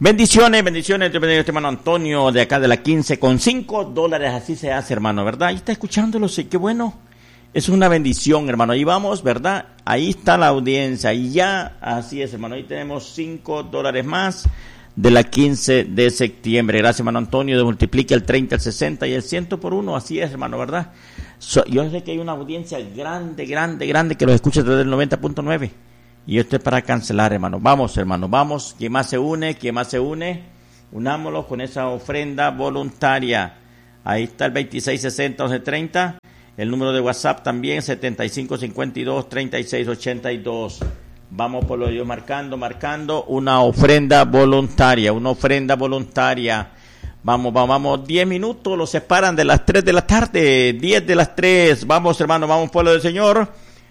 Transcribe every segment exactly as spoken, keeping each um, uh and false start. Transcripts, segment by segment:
Bendiciones, bendiciones, bendiciones, este hermano Antonio de acá de la quince con cinco dólares, así se hace, hermano, ¿verdad? Ahí está escuchándolo, sí, qué bueno. Es una bendición, hermano. Ahí vamos, ¿verdad? Ahí está la audiencia. Y ya, así es, hermano. Ahí tenemos cinco dólares más de la quince de septiembre. Gracias, hermano Antonio. De multiplica el treinta, el sesenta y el cien por uno. Así es, hermano, ¿verdad? So, yo sé que hay una audiencia grande, grande, grande que los escucha desde el noventa punto nueve. Y esto es para cancelar, hermano. Vamos, hermano, vamos. ¿Quién más se une? ¿Quién más se une? Unámoslo con esa ofrenda voluntaria. Ahí está el veintiséis sesenta once treinta. El número de WhatsApp también, setenta y cinco cincuenta y dos treinta y seis ochenta y dos. Vamos por lo de Dios, marcando, marcando una ofrenda voluntaria, una ofrenda voluntaria. Vamos, vamos, vamos, diez minutos, los separan de las tres de la tarde, diez de las tres. Vamos, hermano, vamos por lo del Señor.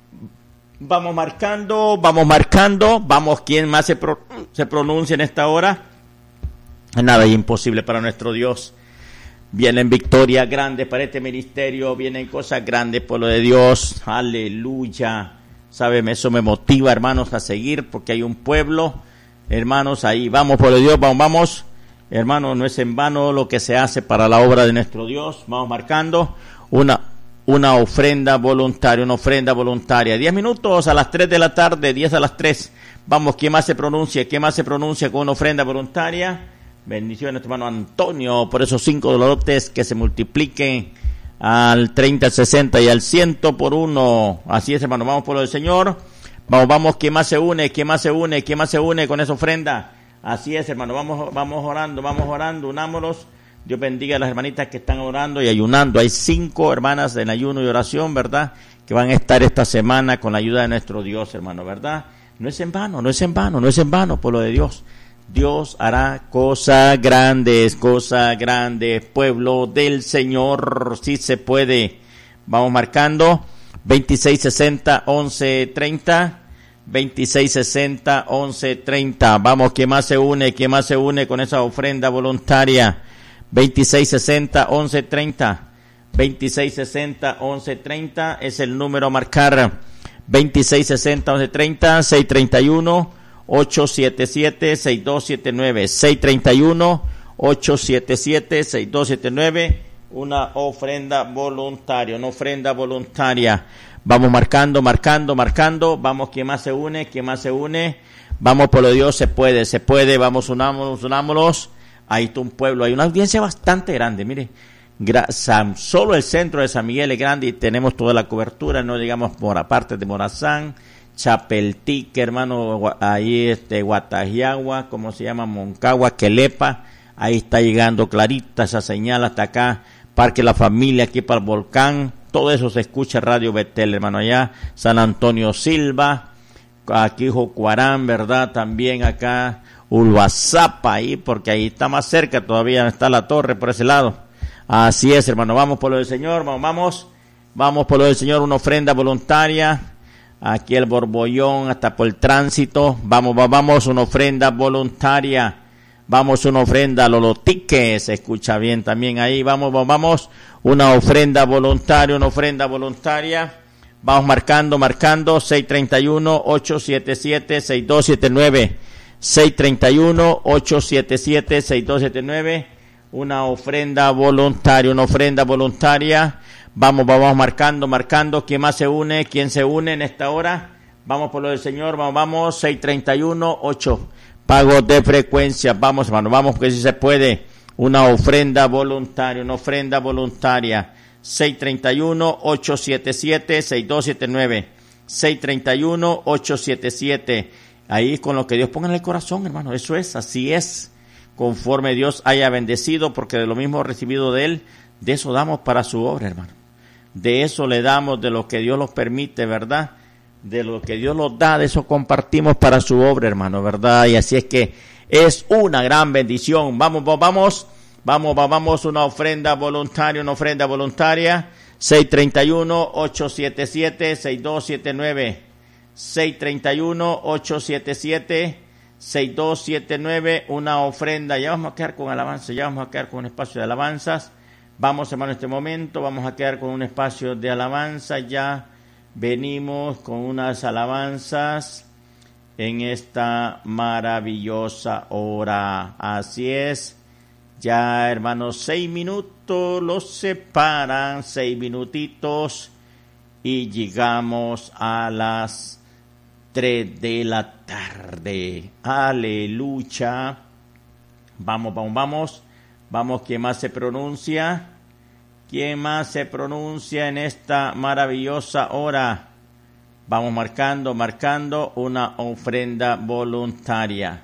Vamos marcando, vamos marcando, vamos, ¿quién más se, pro, se pronuncia en esta hora? Nada es imposible para nuestro Dios. Vienen victorias grandes para este ministerio, vienen cosas grandes por lo de Dios, aleluya. ¿Saben? Eso me motiva, hermanos, a seguir, porque hay un pueblo, hermanos, ahí, vamos por lo de Dios, vamos, vamos. Hermanos, no es en vano lo que se hace para la obra de nuestro Dios. Vamos marcando una Una ofrenda voluntaria, una ofrenda voluntaria. Diez minutos a las tres de la tarde, diez a las tres. Vamos, ¿quién más se pronuncia? ¿Quién más se pronuncia con una ofrenda voluntaria? Bendiciones, hermano Antonio, por esos cinco dolotes que se multipliquen al treinta, al sesenta y al cien por uno. Así es, hermano, vamos por lo del Señor. Vamos, vamos, ¿quién más se une? ¿Quién más se une? ¿Quién más se une con esa ofrenda? Así es, hermano, vamos, vamos orando, vamos orando, unámonos. Dios bendiga a las hermanitas que están orando y ayunando. Hay cinco hermanas en ayuno y oración, ¿verdad? Que van a estar esta semana con la ayuda de nuestro Dios, hermano, ¿verdad? No es en vano, no es en vano, no es en vano por lo de Dios. Dios hará cosas grandes, cosas grandes. Pueblo del Señor, sí se puede. Vamos marcando. veintiséis sesenta once treinta. veintiséis sesenta once treinta. Vamos, ¿quién más se une? ¿Quién más se une con esa ofrenda voluntaria? veintiséis sesenta once treinta. veintiséis sesenta once treinta es el número a marcar. veintiséis sesenta once treinta. seis treinta y uno ocho siete siete seis dos siete nueve. seis treinta y uno ocho siete siete seis dos siete nueve. Una ofrenda voluntaria, una ofrenda voluntaria. Vamos marcando, marcando, marcando. Vamos, ¿quién más se une? ¿Quién más se une? Vamos por lo de Dios, se puede, se puede. Vamos, unámonos, unámonos. Ahí está un pueblo, hay una audiencia bastante grande, mire, gra- San, solo el centro de San Miguel es grande y tenemos toda la cobertura, no digamos por aparte de Morazán, Chapeltique, hermano, ahí este Guatajiagua, como se llama, Moncagua, Quelepa, ahí está llegando clarita esa señal hasta acá, Parque La Familia, aquí para el Volcán, todo eso se escucha Radio Betel, hermano, allá, San Antonio Silva, aquí Jocuarán, ¿verdad? También acá, Ulvazapa ahí, porque ahí está más cerca, todavía está la torre por ese lado. Así es, hermano, vamos por lo del Señor, vamos, vamos, vamos por lo del Señor, una ofrenda voluntaria, aquí el Borbollón, hasta por el tránsito, vamos, vamos, una ofrenda voluntaria, vamos, una ofrenda a Lolotique, se escucha bien también ahí, vamos, vamos, vamos, una ofrenda voluntaria, una ofrenda voluntaria, vamos marcando, marcando, seis treinta y uno ocho siete siete seis dos siete nueve. seis treinta y uno ocho siete siete seis dos siete nueve, una ofrenda voluntaria, una ofrenda voluntaria. Vamos, vamos marcando, marcando. ¿Quién más se une? ¿Quién se une en esta hora? Vamos por lo del Señor, vamos, vamos. seis treinta y uno ocho, pago de frecuencia. Vamos, hermano, vamos, porque si se puede. Una ofrenda voluntaria, una ofrenda voluntaria. seis treinta y uno ocho siete siete seis dos siete nueve. seis treinta y uno ocho siete siete. Ahí con lo que Dios ponga en el corazón, hermano, eso es, así es, conforme Dios haya bendecido, porque de lo mismo recibido de Él, de eso damos para su obra, hermano, de eso le damos, de lo que Dios nos permite, ¿verdad? De lo que Dios nos da, de eso compartimos para su obra, hermano, ¿verdad? Y así es que es una gran bendición. Vamos, vamos, vamos, vamos, una ofrenda voluntaria, una ofrenda voluntaria, seis treinta y uno ocho siete siete seis dos siete nueve. seis treinta y uno ocho siete siete seis dos siete nueve, una ofrenda. Ya vamos a quedar con alabanza, ya vamos a quedar con un espacio de alabanzas. Vamos, hermano, en este momento vamos a quedar con un espacio de alabanza. Ya venimos con unas alabanzas en esta maravillosa hora. Así es, ya hermanos, seis minutos los separan, seis minutitos, y llegamos a las tres de la tarde. Aleluya. Vamos, vamos, vamos. Vamos, ¿quién más se pronuncia? ¿Quién más se pronuncia en esta maravillosa hora? Vamos marcando, marcando una ofrenda voluntaria.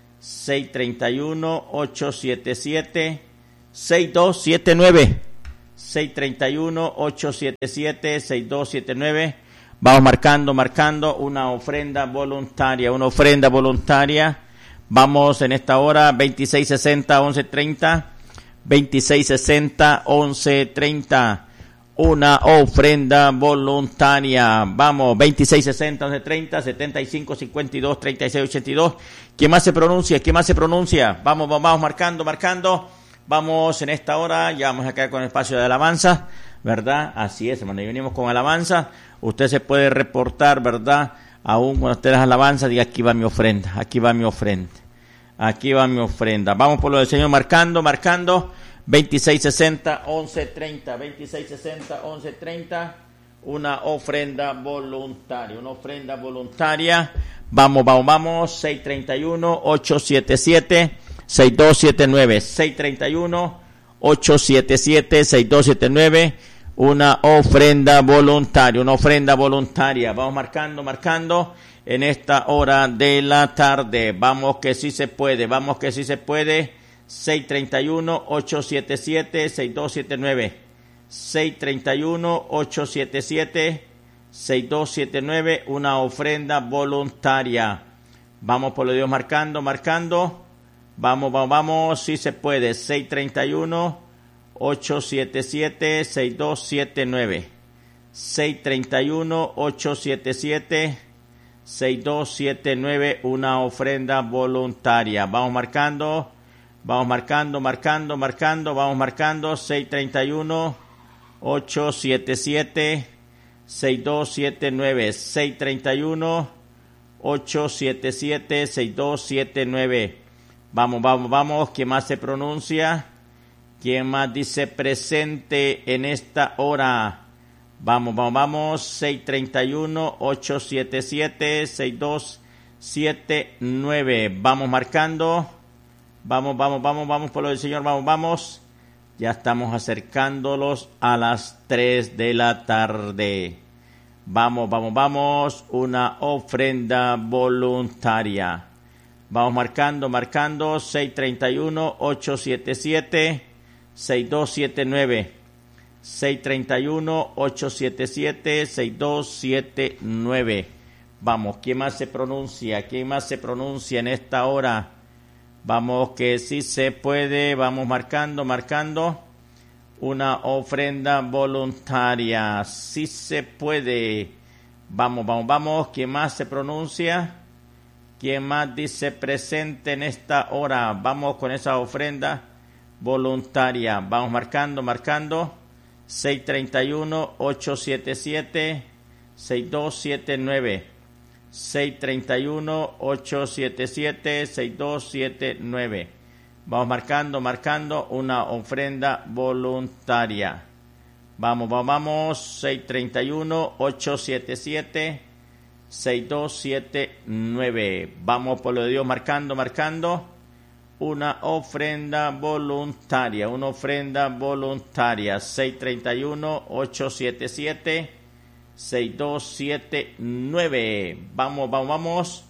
seis tres uno, ocho siete siete, seis dos siete nueve. seis tres uno, ocho siete siete, seis dos siete nueve. Vamos marcando, marcando una ofrenda voluntaria, una ofrenda voluntaria. Vamos en esta hora, veintiséis sesenta, once treinta, veintiséis sesenta, once treinta, una ofrenda voluntaria. Vamos, veintiséis sesenta, once treinta, setenta y cinco cincuenta y dos, treinta y seis ochenta y dos. ¿Quién más se pronuncia? ¿Quién más se pronuncia? Vamos, vamos, vamos marcando, marcando. Vamos en esta hora, ya vamos a quedar con el espacio de alabanza, ¿verdad? Así es, hermano, y venimos con alabanza. Usted se puede reportar, ¿verdad? Aún cuando esté las alabanzas, diga, aquí va mi ofrenda, aquí va mi ofrenda, aquí va mi ofrenda. Vamos por lo del Señor, marcando, marcando, veintiséis sesenta, once treinta, veintiséis sesenta, once treinta, una ofrenda voluntaria, una ofrenda voluntaria. Vamos, vamos, vamos, seis tres uno, ocho siete siete, seis dos siete nueve, seis tres uno, ocho siete siete, seis dos siete nueve, una ofrenda voluntaria, una ofrenda voluntaria. Vamos marcando, marcando en esta hora de la tarde. Vamos que sí se puede, vamos que sí se puede. seis tres uno, ocho siete siete, seis dos siete nueve, seis tres uno, ocho siete siete, seis dos siete nueve, una ofrenda voluntaria. Vamos por lo de Dios, marcando, marcando. Vamos, vamos, vamos, sí se puede. seis tres uno, ocho siete siete, seis dos siete nueve, seis tres uno, ocho siete siete, seis dos siete nueve, una ofrenda voluntaria. Vamos marcando, vamos marcando, marcando, marcando, vamos marcando. seis tres uno, ocho siete siete, seis dos siete nueve, seis tres uno, ocho siete siete, seis dos siete nueve. Vamos, vamos, vamos, ¿quién más se pronuncia? ¿Quién más dice presente en esta hora? Vamos, vamos, vamos, seis tres uno, ocho siete siete, seis dos siete nueve. Vamos marcando, vamos, vamos, vamos, vamos por lo del Señor, vamos, vamos. Ya estamos acercándolos a las tres de la tarde. Vamos, vamos, vamos, una ofrenda voluntaria. Vamos marcando, marcando, seis tres uno, ocho siete siete, seis dos siete nueve, seis tres uno, ocho siete siete, seis dos siete nueve. Vamos, ¿quién más se pronuncia? ¿Quién más se pronuncia en esta hora? Vamos, que sí se puede, vamos marcando, marcando, una ofrenda voluntaria, sí se puede. Vamos, vamos, vamos, ¿quién más se pronuncia? ¿Quién más dice presente en esta hora? Vamos con esa ofrenda voluntaria. Vamos marcando, marcando. seis tres uno, ocho siete siete, seis dos siete nueve. seis tres uno, ocho siete siete, seis dos siete nueve. Vamos marcando, marcando una ofrenda voluntaria. Vamos, vamos, vamos. seis tres uno, ocho siete siete, seis dos siete nueve. Vamos por lo de Dios, marcando, marcando una ofrenda voluntaria, una ofrenda voluntaria. seis tres uno, ocho siete siete, seis dos siete nueve. Vamos, vamos, vamos.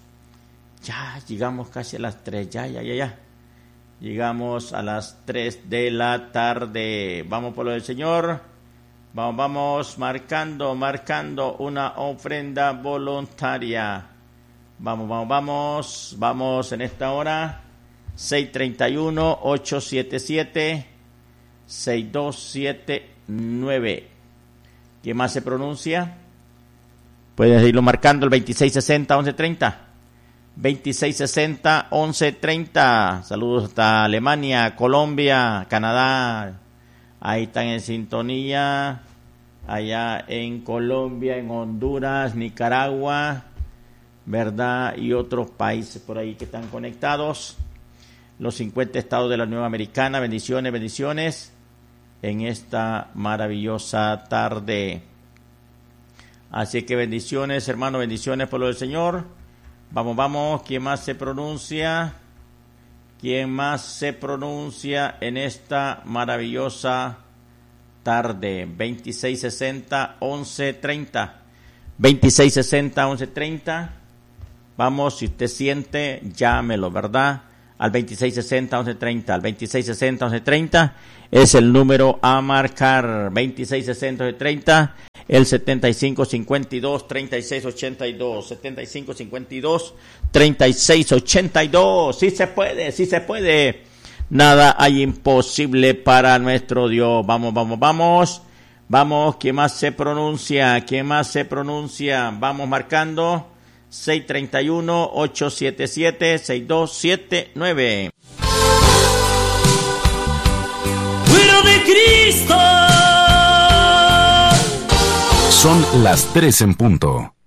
Ya llegamos casi a las tres, ya, ya, ya, ya. Llegamos a las tres de la tarde. Vamos por lo del Señor. Vamos, vamos, marcando, marcando una ofrenda voluntaria. Vamos, vamos, vamos, vamos en esta hora. seis tres uno, ocho siete siete, seis dos siete nueve. ¿Quién más se pronuncia? Puedes irlo marcando, el veintiséis sesenta, once treinta. veintiséis sesenta, once treinta. Saludos hasta Alemania, Colombia, Canadá. Ahí están en sintonía. Allá en Colombia, en Honduras, Nicaragua, ¿verdad? Y otros países por ahí que están conectados. Los cincuenta estados de la Unión Americana. Bendiciones, bendiciones en esta maravillosa tarde. Así que bendiciones, hermano, bendiciones por lo del Señor. Vamos, vamos. ¿Quién más se pronuncia? ¿Quién más se pronuncia en esta maravillosa tarde? veintiséis sesenta, once treinta. veintiséis sesenta, once treinta. Vamos, si usted siente, llámelo, ¿verdad? Al veintiséis sesenta, once treinta. Al veintiséis sesenta, once treinta es el número a marcar. veintiséis sesenta, once treinta. El setenta y cinco cincuenta y dos, treinta y seis ochenta y dos. setenta y cinco cincuenta y dos, treinta y seis ochenta y dos. Sí se puede, sí se puede. Nada hay imposible para nuestro Dios. Vamos, vamos, vamos. Vamos, ¿quién más se pronuncia? ¿Quién más se pronuncia? Vamos marcando. seis tres uno, ocho siete siete, seis dos siete nueve. ¡Fuera de Cristo! Son las tres en punto.